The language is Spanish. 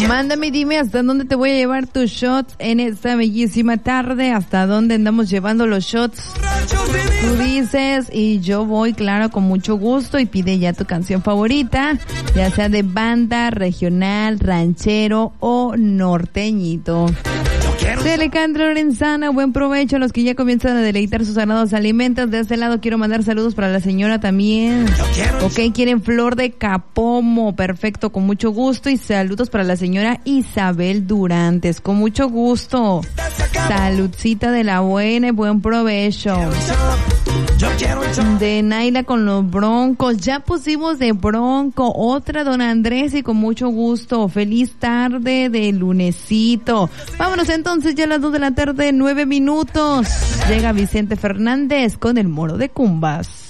Mándame y dime hasta dónde te voy a llevar tus shots en esta bellísima tarde, hasta dónde andamos llevando los shots. Tú dices y yo voy, claro, con mucho gusto, y pide ya tu canción favorita, ya sea de banda, regional, ranchero o norteñito. Soy Alejandro Lorenzana, buen provecho a los que ya comienzan a deleitar sus sagrados alimentos. De este lado quiero mandar saludos para la señora también. Ok, quieren flor de capomo, perfecto, con mucho gusto. Y saludos para la señora Isabel Durantes, con mucho gusto. Saludcita de la buena y buen provecho. De Naila con los Broncos, ya pusimos de Bronco, otra don Andrés y con mucho gusto. Feliz tarde de lunesito. Vámonos entonces, ya a las 2 de la tarde, 9 minutos. Llega Vicente Fernández con el Moro de Cumbas.